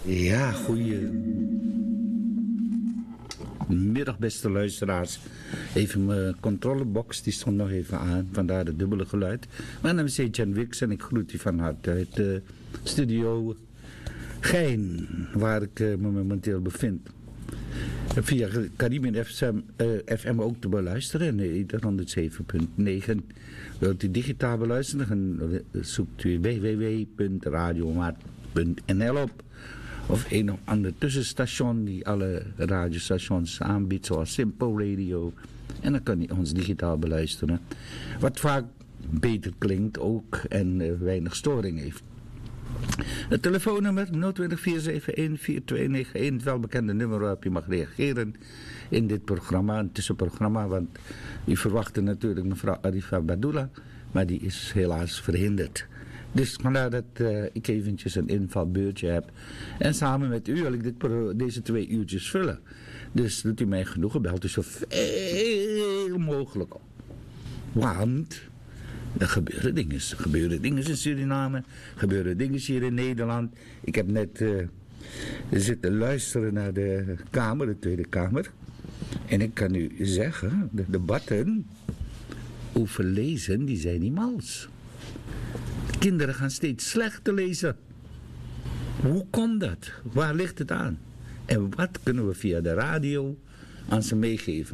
Ja, goedemiddag beste luisteraars. Even mijn controlebox, die stond nog even aan, vandaar het dubbele geluid. Mijn naam is Jan Wicks en ik groet u van harte uit de studio Gein, waar ik me momenteel bevind. Via Caribbean FM ook te beluisteren en 107.9. Wilt u digitaal beluisteren, dan zoekt u www.radiomaat.nl op. Of een of ander tussenstation die alle radiostations aanbiedt, zoals Simple Radio. En dan kan u ons digitaal beluisteren. Wat vaak beter klinkt ook en weinig storing heeft. Het telefoonnummer 020 471 4291, het welbekende nummer waarop je mag reageren in dit programma, een tussenprogramma, want u verwachtte natuurlijk mevrouw Arifa Badoula, maar die is helaas verhinderd. Dus vandaar dat ik eventjes een invalbeurtje heb. En samen met u wil ik deze 2 uurtjes vullen. Dus doet u mij genoegen, belt u zoveel mogelijk op. Want er gebeuren dingen. Er gebeuren dingen in Suriname. Er gebeuren dingen hier in Nederland. Ik heb net zitten luisteren naar de Kamer, de Tweede Kamer. En ik kan u zeggen, de debatten over lezen, die zijn niet mals. Kinderen gaan steeds slechter lezen. Hoe komt dat? Waar ligt het aan? En wat kunnen we via de radio aan ze meegeven?